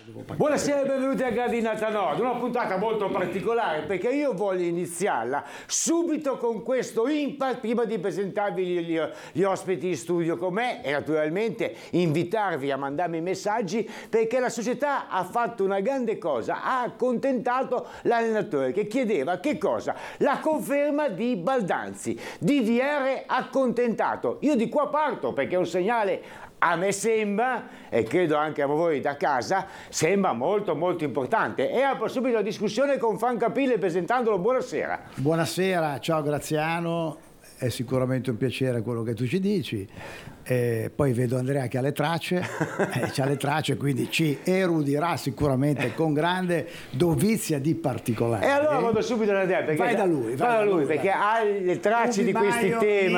Buonasera e benvenuti a Gradinata Nord, una puntata molto particolare perché io voglio iniziarla subito con questo impact prima di presentarvi gli ospiti in studio con me e naturalmente invitarvi a mandarmi messaggi perché la società ha fatto una grande cosa, ha accontentato l'allenatore che chiedeva che cosa? La conferma di Baldanzi, DDR accontentato. Io di qua parto perché è un segnale. A me sembra, e credo anche a voi da casa, sembra molto molto importante. E apro subito la discussione con Franco Aprile presentandolo. Buonasera. Buonasera, ciao Graziano, è sicuramente un piacere quello che tu ci dici. Poi vedo Andrea che ha le tracce, c'ha le tracce, quindi ci erudirà sicuramente con grande dovizia di particolari. E allora vado subito da Andrea, perché vai da lui, perché ha le tracce di questi temi.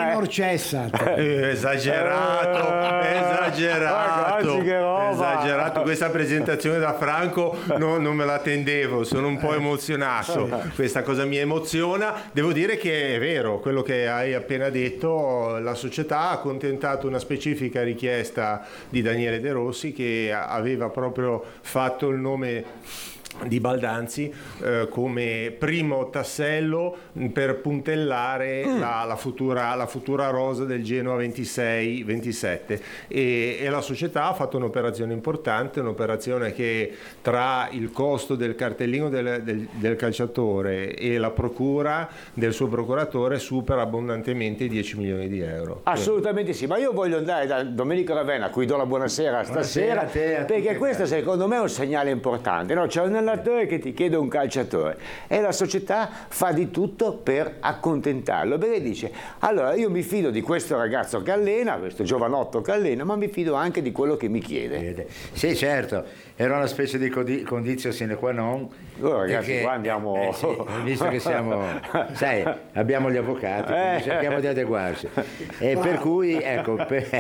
Esagerato, questa presentazione da Franco non me l'attendevo, sono un po' emozionato, questa cosa mi emoziona. Devo dire che è vero quello che hai appena detto, la società ha accontentato una specifica richiesta di Daniele De Rossi, che aveva proprio fatto il nome di Baldanzi come primo tassello per puntellare la futura rosa del Genoa 26-27 e la società ha fatto un'operazione importante, un'operazione che tra il costo del cartellino del calciatore e la procura del suo procuratore supera abbondantemente i 10 milioni di euro. Assolutamente sì, ma io voglio andare da Domenico Ravenna, a cui do la buonasera stasera, perché questo secondo me è un segnale importante, no? C'è un allenatore che ti chiede un calciatore e la società fa di tutto per accontentarlo, perché dice: allora io mi fido di questo ragazzo che allena, questo giovanotto che allena, ma mi fido anche di quello che mi chiede. Sì, certo, era una specie di condizio sine qua non. Allora, ragazzi, qua andiamo sì, visto che siamo, sai, abbiamo gli avvocati, quindi cerchiamo di adeguarci e per cui ecco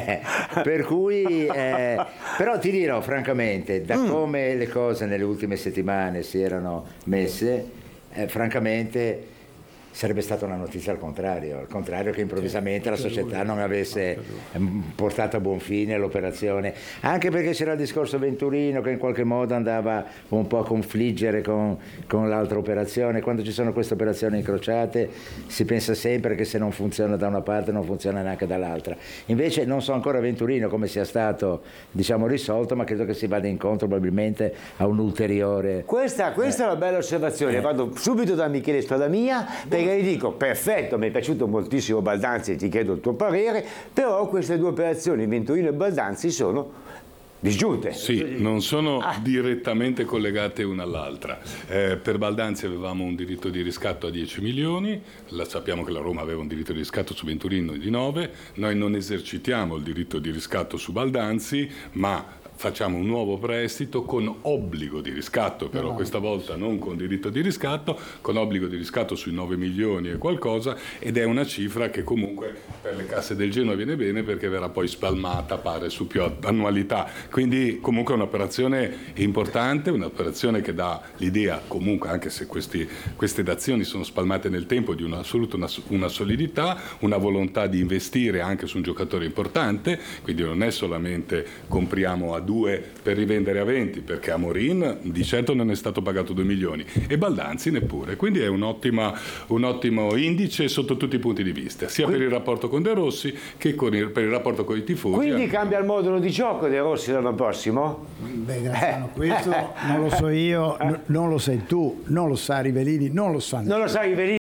però ti dirò francamente, da come le cose nelle ultime settimane si erano messe, francamente sarebbe stata una notizia al contrario che improvvisamente la società non avesse portato a buon fine l'operazione, anche perché c'era il discorso Venturino che in qualche modo andava un po' a confliggere con l'altra operazione. Quando ci sono queste operazioni incrociate si pensa sempre che se non funziona da una parte non funziona neanche dall'altra. Invece non so ancora Venturino come sia stato risolto, ma credo che si vada incontro probabilmente a un ulteriore. Questa è una bella osservazione. Vado subito da Michele Spadamia perché gli dico: perfetto, mi è piaciuto moltissimo Baldanzi, ti chiedo il tuo parere, però queste due operazioni, Venturino e Baldanzi, sono disgiunte. Sì, non sono direttamente collegate una all'altra. Per Baldanzi avevamo un diritto di riscatto a 10 milioni, sappiamo che la Roma aveva un diritto di riscatto su Venturino di 9, noi non esercitiamo il diritto di riscatto su Baldanzi, ma facciamo un nuovo prestito con obbligo di riscatto, però questa volta non con diritto di riscatto, con obbligo di riscatto sui 9 milioni e qualcosa, ed è una cifra che comunque per le casse del Genoa viene bene perché verrà poi spalmata, pare, su più annualità. Quindi comunque è un'operazione importante, un'operazione che dà l'idea comunque, anche se queste dazioni sono spalmate nel tempo, di una solidità, una volontà di investire anche su un giocatore importante, quindi non è solamente compriamo a 2 per rivendere a 20, perché Amorin di certo non è stato pagato 2 milioni e Baldanzi neppure, quindi è un ottimo indice sotto tutti i punti di vista, sia per il rapporto con De Rossi che per il rapporto con i tifosi. Quindi cambia il modulo di gioco De Rossi l'anno prossimo? Beh, Graziano, questo non lo so io, non lo sai tu, non lo sa Rivellini, non lo sa Rivellini.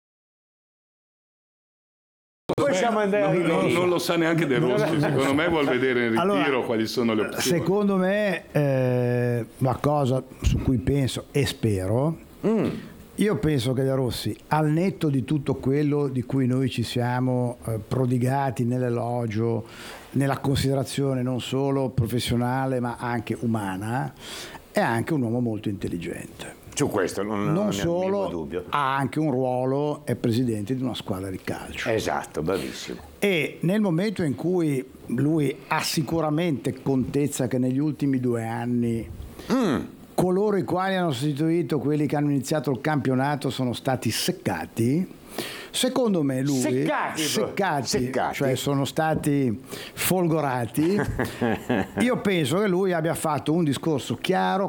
Non lo sa neanche De Rossi, secondo me vuol vedere in ritiro quali sono le opzioni. Secondo me la cosa su cui penso e spero, io penso che De Rossi, al netto di tutto quello di cui noi ci siamo prodigati nell'elogio, nella considerazione non solo professionale ma anche umana, è anche un uomo molto intelligente. Su questo non solo dubbio. Ha anche un ruolo, è presidente di una squadra di calcio. Esatto, bravissimo. E nel momento in cui lui ha sicuramente contezza che negli ultimi 2 anni coloro i quali hanno sostituito quelli che hanno iniziato il campionato sono stati seccati, secondo me lui seccati, cioè sono stati folgorati. Io penso che lui abbia fatto un discorso chiaro,